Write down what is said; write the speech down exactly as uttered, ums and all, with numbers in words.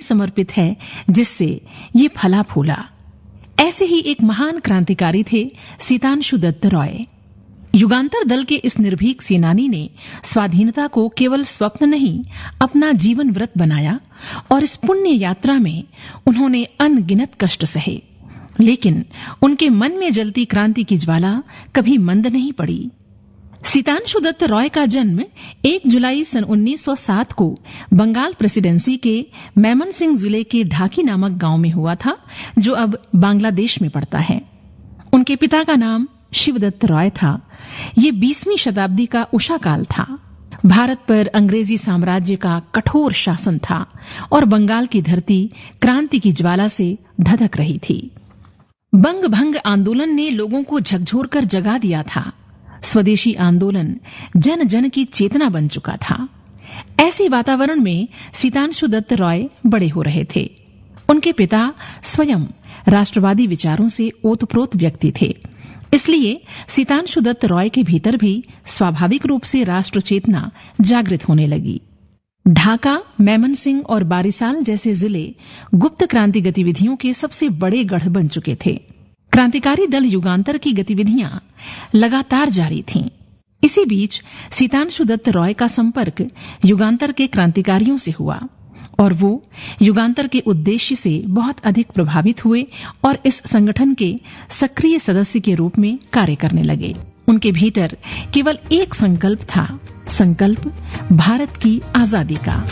समर्पित है जिससे ये फला फूला। ऐसे ही एक महान क्रांतिकारी थे सीतांशु दत्त रॉय। युगांतर दल के इस निर्भीक सेनानी ने स्वाधीनता को केवल स्वप्न नहीं, अपना जीवन व्रत बनाया और इस पुण्य यात्रा में उन्होंने अनगिनत कष्ट सहे, लेकिन उनके मन में जलती क्रांति की ज्वाला कभी मंद नहीं पड़ी। सीतांशु दत्त रॉय का जन्म एक जुलाई सन उन्नीस सौ सात को बंगाल प्रेसिडेंसी के मैमन सिंह जिले के ढाकी नामक गांव में हुआ था, जो अब बांग्लादेश में पड़ता है। उनके पिता का नाम शिवदत्त रॉय था। ये बीसवीं शताब्दी का उषा काल था। भारत पर अंग्रेजी साम्राज्य का कठोर शासन था और बंगाल की धरती क्रांति की ज्वाला से धधक रही थी। बंग भंग आंदोलन ने लोगों को झकझोर कर जगा दिया था। स्वदेशी आंदोलन जन जन की चेतना बन चुका था। ऐसे वातावरण में सीतांशु दत्त रॉय बड़े हो रहे थे। उनके पिता स्वयं राष्ट्रवादी विचारों से ओतप्रोत व्यक्ति थे, इसलिए सीतांशु दत्त रॉय के भीतर भी स्वाभाविक रूप से राष्ट्र चेतना जागृत होने लगी। ढाका, मैमन सिंह और बारिसाल जैसे जिले गुप्त क्रांति गतिविधियों के सबसे बड़े गढ़ बन चुके थे। क्रांतिकारी दल युगांतर की गतिविधियां लगातार जारी थीं। इसी बीच सीतांशु दत्त रॉय का संपर्क युगांतर के क्रांतिकारियों से हुआ और वो युगांतर के उद्देश्य से बहुत अधिक प्रभावित हुए और इस संगठन के सक्रिय सदस्य के रूप में कार्य करने लगे। उनके भीतर केवल एक संकल्प था, संकल्प भारत की आजादी का।